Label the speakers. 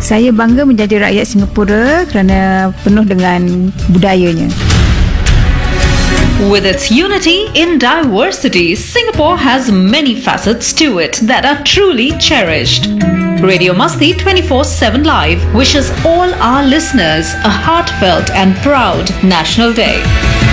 Speaker 1: Saya bangga menjadi rakyat Singapura kerana penuh dengan budayanya.
Speaker 2: With its unity in diversity, Singapore has many facets to it that are truly cherished. Radio Masti 24/7 Live wishes all our listeners a heartfelt and proud National Day.